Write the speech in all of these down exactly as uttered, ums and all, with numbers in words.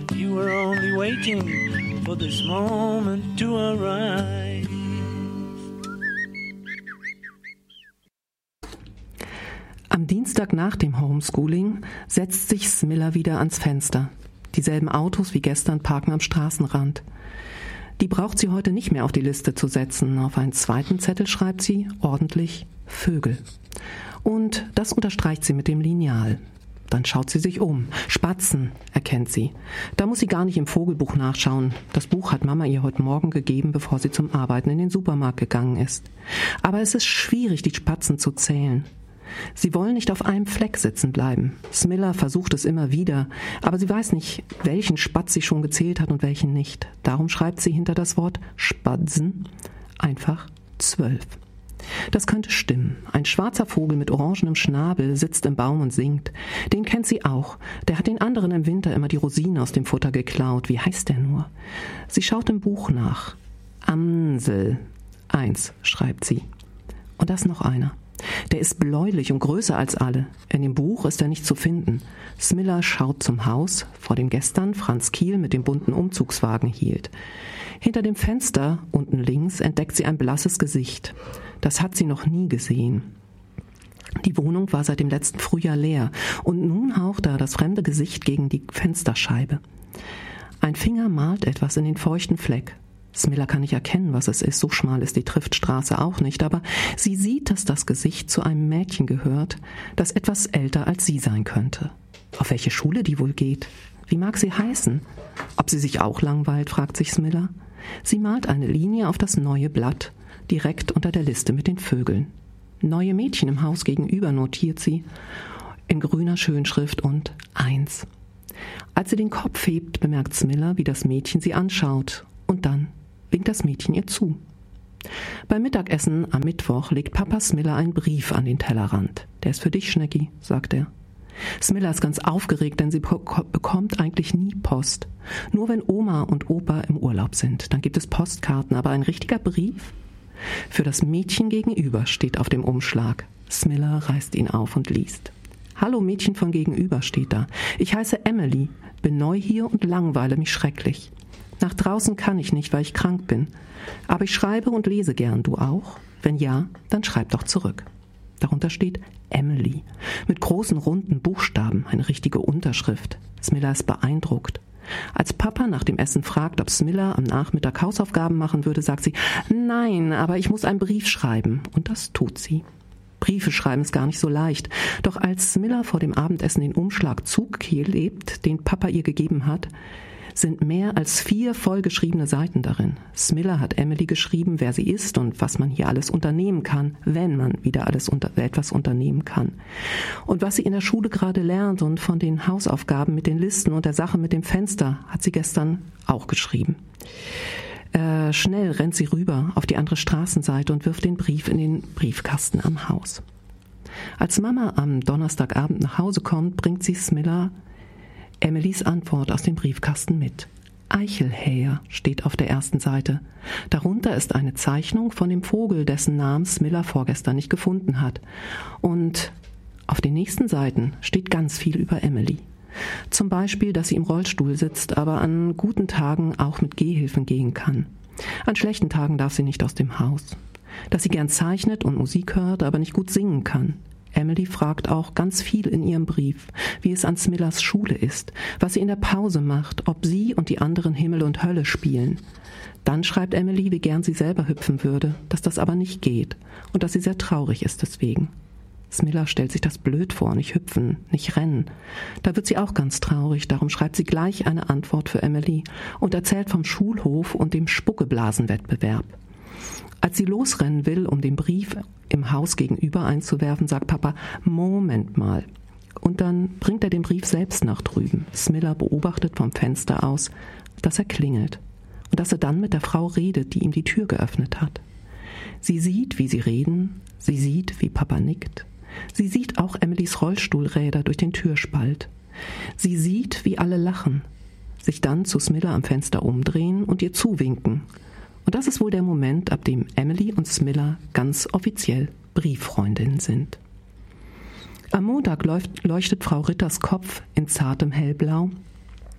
You were only waiting for this moment to arrive. Am Dienstag nach dem Homeschooling setzt sich Smilla wieder ans Fenster. Dieselben Autos wie gestern parken am Straßenrand. Die braucht sie heute nicht mehr auf die Liste zu setzen. Auf einen zweiten Zettel schreibt sie ordentlich Vögel. Und das unterstreicht sie mit dem Lineal. Dann schaut sie sich um. Spatzen erkennt sie. Da muss sie gar nicht im Vogelbuch nachschauen. Das Buch hat Mama ihr heute Morgen gegeben, bevor sie zum Arbeiten in den Supermarkt gegangen ist. Aber es ist schwierig, die Spatzen zu zählen. Sie wollen nicht auf einem Fleck sitzen bleiben. Smilla versucht es immer wieder, aber sie weiß nicht, welchen Spatz sie schon gezählt hat und welchen nicht. Darum schreibt sie hinter das Wort Spatzen einfach zwölf. Das könnte stimmen. Ein schwarzer Vogel mit orangenem Schnabel sitzt im Baum und singt. Den kennt sie auch. Der hat den anderen im Winter immer die Rosinen aus dem Futter geklaut. Wie heißt der nur? Sie schaut im Buch nach. Amsel. Eins, schreibt sie. Und das noch einer. Der ist bläulich und größer als alle. In dem Buch ist er nicht zu finden. Smilla schaut zum Haus, vor dem gestern Franz Kiel mit dem bunten Umzugswagen hielt. Hinter dem Fenster, unten links, entdeckt sie ein blasses Gesicht. Das hat sie noch nie gesehen. Die Wohnung war seit dem letzten Frühjahr leer und nun haucht da das fremde Gesicht gegen die Fensterscheibe. Ein Finger malt etwas in den feuchten Fleck. Smilla kann nicht erkennen, was es ist, so schmal ist die Triftstraße auch nicht, aber sie sieht, dass das Gesicht zu einem Mädchen gehört, das etwas älter als sie sein könnte. Auf welche Schule die wohl geht? Wie mag sie heißen? Ob sie sich auch langweilt, fragt sich Smilla. Sie malt eine Linie auf das neue Blatt, direkt unter der Liste mit den Vögeln. Neue Mädchen im Haus gegenüber, notiert sie, in grüner Schönschrift und eins. Als sie den Kopf hebt, bemerkt Smilla, wie das Mädchen sie anschaut. Und dann winkt das Mädchen ihr zu. Beim Mittagessen am Mittwoch legt Papa Smilla einen Brief an den Tellerrand. Der ist für dich, Schnecki, sagt er. Smilla ist ganz aufgeregt, denn sie bekommt eigentlich nie Post. Nur wenn Oma und Opa im Urlaub sind. Dann gibt es Postkarten, aber ein richtiger Brief? Für das Mädchen gegenüber steht auf dem Umschlag. Smilla reißt ihn auf und liest. Hallo Mädchen von gegenüber steht da. Ich heiße Emily, bin neu hier und langweile mich schrecklich. Nach draußen kann ich nicht, weil ich krank bin. Aber ich schreibe und lese gern. Du auch? Wenn ja, dann schreib doch zurück. Darunter steht Emily. Mit großen, runden Buchstaben. Eine richtige Unterschrift. Smilla ist beeindruckt. Als Papa nach dem Essen fragt, ob Smilla am Nachmittag Hausaufgaben machen würde, sagt sie, nein, aber ich muss einen Brief schreiben. Und das tut sie. Briefe schreiben ist gar nicht so leicht. Doch als Smilla vor dem Abendessen den Umschlag zugklebt, den Papa ihr gegeben hat, sind mehr als vier vollgeschriebene Seiten darin. Smilla hat Emily geschrieben, wer sie ist und was man hier alles unternehmen kann, wenn man wieder alles unter, etwas unternehmen kann. Und was sie in der Schule gerade lernt und von den Hausaufgaben mit den Listen und der Sache mit dem Fenster hat sie gestern auch geschrieben. Äh, schnell rennt sie rüber auf die andere Straßenseite und wirft den Brief in den Briefkasten am Haus. Als Mama am Donnerstagabend nach Hause kommt, bringt sie Smilla Emilys Antwort aus dem Briefkasten mit. Eichelhäher steht auf der ersten Seite. Darunter ist eine Zeichnung von dem Vogel, dessen Namen Smilla vorgestern nicht gefunden hat. Und auf den nächsten Seiten steht ganz viel über Emily. Zum Beispiel, dass sie im Rollstuhl sitzt, aber an guten Tagen auch mit Gehhilfen gehen kann. An schlechten Tagen darf sie nicht aus dem Haus. Dass sie gern zeichnet und Musik hört, aber nicht gut singen kann. Emily fragt auch ganz viel in ihrem Brief, wie es an Smillas Schule ist, was sie in der Pause macht, ob sie und die anderen Himmel und Hölle spielen. Dann schreibt Emily, wie gern sie selber hüpfen würde, dass das aber nicht geht und dass sie sehr traurig ist deswegen. Smilla stellt sich das blöd vor, nicht hüpfen, nicht rennen. Da wird sie auch ganz traurig, darum schreibt sie gleich eine Antwort für Emily und erzählt vom Schulhof und dem Spuckeblasenwettbewerb. Als sie losrennen will, um den Brief im Haus gegenüber einzuwerfen, sagt Papa, Moment mal. Und dann bringt er den Brief selbst nach drüben. Smilla beobachtet vom Fenster aus, dass er klingelt und dass er dann mit der Frau redet, die ihm die Tür geöffnet hat. Sie sieht, wie sie reden, sie sieht, wie Papa nickt. Sie sieht auch Emilys Rollstuhlräder durch den Türspalt. Sie sieht, wie alle lachen, sich dann zu Smilla am Fenster umdrehen und ihr zuwinken. Und das ist wohl der Moment, ab dem Emily und Smilla ganz offiziell Brieffreundinnen sind. Am Montag läuft, leuchtet Frau Ritters Kopf in zartem Hellblau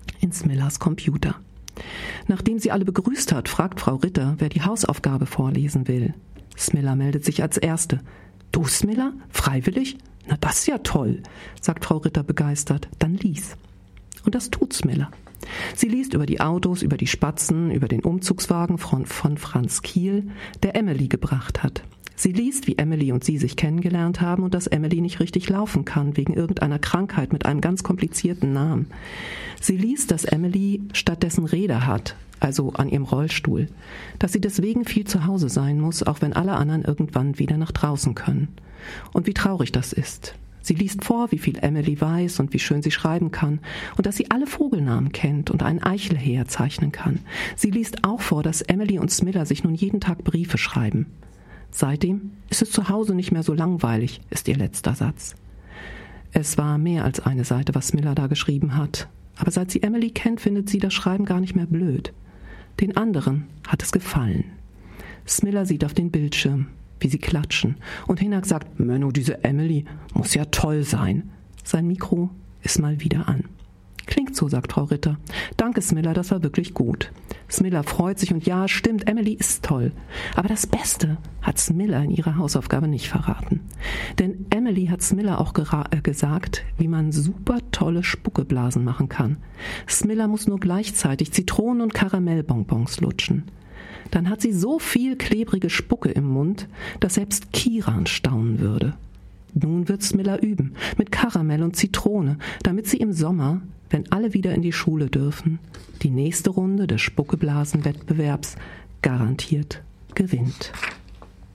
in Smillers Computer. Nachdem sie alle begrüßt hat, fragt Frau Ritter, wer die Hausaufgabe vorlesen will. Smilla meldet sich als Erste. »Du, Smilla? Freiwillig? Na, das ist ja toll«, sagt Frau Ritter begeistert. »Dann lies.« Und das tut Smilla. Sie liest über die Autos, über die Spatzen, über den Umzugswagen von, von Franz Kiel, der Emily gebracht hat. Sie liest, wie Emily und sie sich kennengelernt haben und dass Emily nicht richtig laufen kann, wegen irgendeiner Krankheit mit einem ganz komplizierten Namen. Sie liest, dass Emily stattdessen Räder hat, also an ihrem Rollstuhl, dass sie deswegen viel zu Hause sein muss, auch wenn alle anderen irgendwann wieder nach draußen können. Und wie traurig das ist. Sie liest vor, wie viel Emily weiß und wie schön sie schreiben kann und dass sie alle Vogelnamen kennt und einen Eichelheer zeichnen kann. Sie liest auch vor, dass Emily und Smilla sich nun jeden Tag Briefe schreiben. Seitdem ist es zu Hause nicht mehr so langweilig, ist ihr letzter Satz. Es war mehr als eine Seite, was Smilla da geschrieben hat. Aber seit sie Emily kennt, findet sie das Schreiben gar nicht mehr blöd. Den anderen hat es gefallen. Smilla sieht auf den Bildschirm, wie sie klatschen. Und Hinak sagt, Menno, diese Emily muss ja toll sein. Sein Mikro ist mal wieder an. Klingt so, sagt Frau Ritter. Danke, Smilla, das war wirklich gut. Smilla freut sich und ja, stimmt, Emily ist toll. Aber das Beste hat Smilla in ihrer Hausaufgabe nicht verraten. Denn Emily hat Smilla auch gera- äh, gesagt, wie man super tolle Spuckeblasen machen kann. Smilla muss nur gleichzeitig Zitronen- und Karamellbonbons lutschen. Dann hat sie so viel klebrige Spucke im Mund, dass selbst Kiran staunen würde. Nun wird Smilla üben, mit Karamell und Zitrone, damit sie im Sommer, wenn alle wieder in die Schule dürfen, die nächste Runde des Spuckeblasenwettbewerbs garantiert gewinnt.